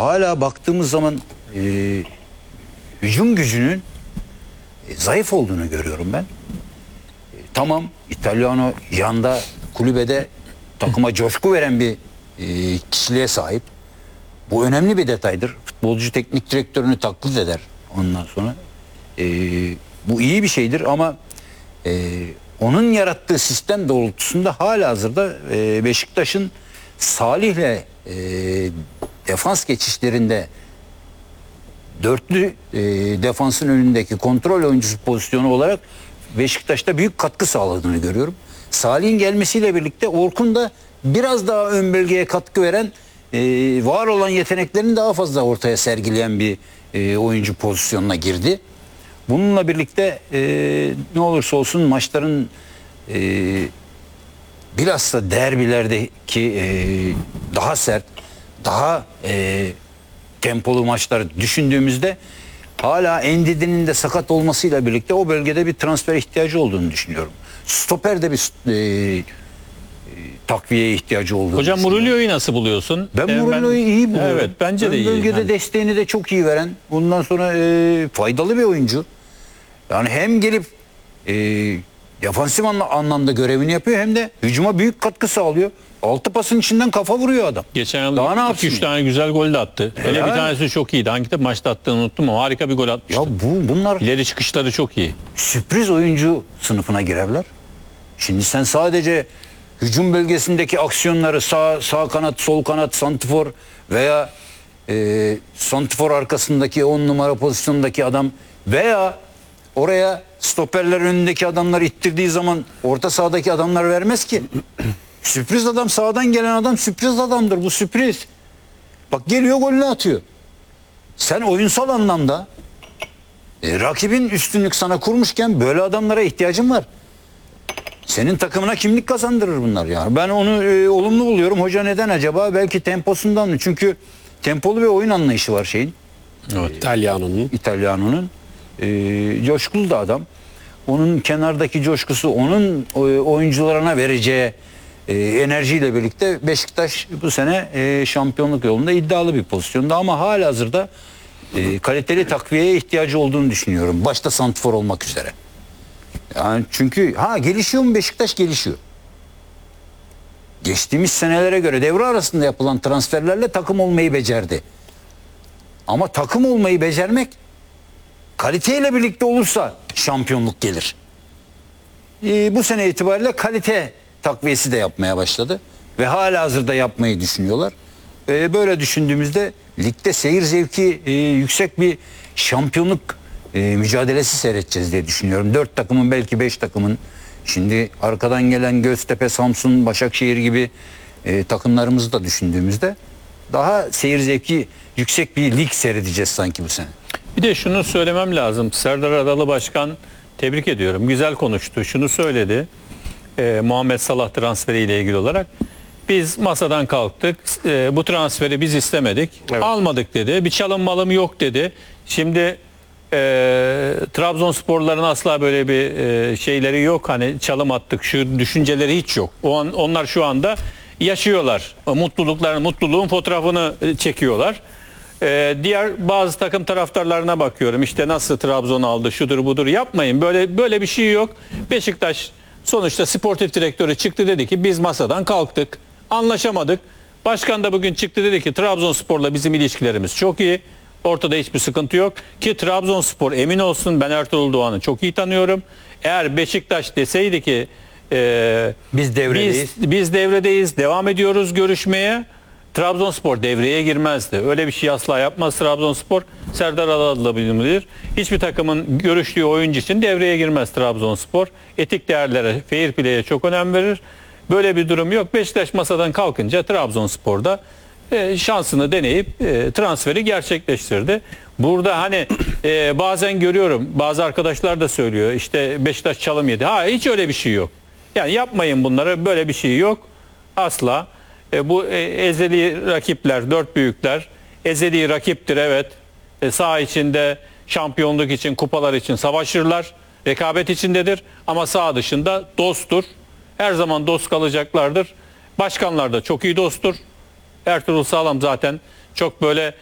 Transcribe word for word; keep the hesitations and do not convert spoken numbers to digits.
hala baktığımız zaman e, hücum gücünün e, zayıf olduğunu görüyorum ben. E, tamam, Italiano yanda, kulübede takıma coşku veren bir e, kişiliğe sahip. Bu önemli bir detaydır. Futbolcu teknik direktörünü taklit eder ondan sonra. E, bu iyi bir şeydir ama e, onun yarattığı sistem doğrultusunda halihazırda e, Beşiktaş'ın Salih'le e, defans geçişlerinde dörtlü e, defansın önündeki kontrol oyuncusu pozisyonu olarak Beşiktaş'ta büyük katkı sağladığını görüyorum. Salih'in gelmesiyle birlikte Orkun da biraz daha ön bölgeye katkı veren, e, var olan yeteneklerini daha fazla ortaya sergileyen bir e, oyuncu pozisyonuna girdi. Bununla birlikte e, ne olursa olsun maçların e, bilhassa derbilerdeki e, daha sert, daha e, tempolu maçları düşündüğümüzde hala Endidi'nin de sakat olmasıyla birlikte o bölgede bir transfer ihtiyacı olduğunu düşünüyorum. Stoper'de bir e, e, takviyeye ihtiyacı olduğunu Hocam düşünüyorum. Murillo'yu nasıl buluyorsun? Ben Ee, Murillo'yu iyi buluyorum. Evet, bence de Ön iyi. bölgede Yani. desteğini de çok iyi veren, bundan sonra e, faydalı bir oyuncu. Yani hem gelip e, defansif anlamda görevini yapıyor hem de hücuma büyük katkı sağlıyor. Altı pasın içinden kafa vuruyor adam. Geçen yıl Daha ne iki yapsın üç ya? tane güzel gol de attı. Hele Yani. bir tanesi çok iyiydi. Hangi maçta attığını unuttum ama harika bir gol atmıştı. Ya bu bunlar İleri çıkışları çok iyi. sürpriz oyuncu sınıfına girerler. Şimdi sen sadece hücum bölgesindeki aksiyonları sağ, sağ kanat, sol kanat, santifor veya e, santifor arkasındaki on numara pozisyondaki adam veya oraya stoperler önündeki adamlar ittirdiği zaman orta sahadaki adamlar vermez ki. Sürpriz adam, sağdan gelen adam sürpriz adamdır. Bu sürpriz. Bak geliyor, golünü atıyor. Sen oyunsal anlamda e, rakibin üstünlük sana kurmuşken böyle adamlara ihtiyacın var. Senin takımına kimlik kazandırır bunlar yani. Ben onu e, olumlu buluyorum. Hoca neden acaba? Belki temposundan mı? Çünkü tempolu bir oyun anlayışı var şeyin. Evet. İtalyano'nun. İtalyano'nun. E, coşkulu da adam. Onun kenardaki coşkusu, onun e, oyuncularına vereceği e, enerjiyle birlikte Beşiktaş bu sene e, şampiyonluk yolunda iddialı bir pozisyonda ama halihazırda e, kaliteli takviyeye ihtiyacı olduğunu düşünüyorum. Başta santifor olmak üzere. Yani çünkü ha gelişiyor mu Beşiktaş? Gelişiyor. Geçtiğimiz senelere göre devre arasında yapılan transferlerle takım olmayı becerdi. Ama takım olmayı becermek kaliteyle birlikte olursa şampiyonluk gelir. Ee, bu sene itibariyle kalite takviyesi de yapmaya başladı. Ve halihazırda yapmayı düşünüyorlar. Ee, böyle düşündüğümüzde ligde seyir zevki e, yüksek bir şampiyonluk e, mücadelesi seyredeceğiz diye düşünüyorum. Dört takımın, belki beş takımın. Şimdi arkadan gelen Göztepe, Samsun, Başakşehir gibi e, takımlarımızı da düşündüğümüzde daha seyir zevki yüksek bir lig seyredeceğiz sanki bu sene. Bir de şunu söylemem lazım. Serdar Adalı Başkan, tebrik ediyorum. Güzel konuştu. Şunu söyledi. E, Muhammed Salah transferiyle ilgili olarak. Biz masadan kalktık. E, bu transferi biz istemedik. Evet. Almadık dedi. Bir çalım malım yok dedi. Şimdi e, Trabzonsporların asla böyle bir e, şeyleri yok. Hani çalım attık. Şu düşünceleri hiç yok. O an, onlar şu anda yaşıyorlar. Mutlulukların, mutluluğun fotoğrafını çekiyorlar. Ee, diğer bazı takım taraftarlarına bakıyorum. İşte nasıl Trabzon aldı, şudur budur, yapmayın. Böyle böyle bir şey yok. Beşiktaş sonuçta sportif direktörü çıktı, dedi ki biz masadan kalktık. Anlaşamadık. Başkan da bugün çıktı, dedi ki Trabzonspor'la bizim ilişkilerimiz çok iyi. Ortada hiçbir sıkıntı yok. Ki Trabzonspor, emin olsun, ben Ertuğrul Doğan'ı çok iyi tanıyorum. Eğer Beşiktaş deseydi ki e, Biz devredeyiz. Biz, biz devredeyiz, devam ediyoruz görüşmeye, Trabzonspor devreye girmezdi. Öyle bir şey asla yapmaz Trabzonspor. Serdar Adalı bilir. Hiçbir takımın görüştüğü oyuncu için devreye girmez Trabzonspor. Etik değerlere, fair play'e çok önem verir. Böyle bir durum yok. Beşiktaş masadan kalkınca Trabzonspor'da e, şansını deneyip e, transferi gerçekleştirdi. Burada hani e, bazen görüyorum, bazı arkadaşlar da söylüyor, işte Beşiktaş çalım yedi. Ha, hiç öyle bir şey yok. Yani yapmayın bunları, böyle bir şey yok. Asla. E, bu e, ezeli rakipler, dört büyükler ezeli rakiptir, evet. E, saha içinde şampiyonluk için, kupalar için savaşırlar. Rekabet içindedir ama saha dışında dosttur. Her zaman dost kalacaklardır. Başkanlar da çok iyi dosttur. Ertuğrul Sağlam zaten çok böyle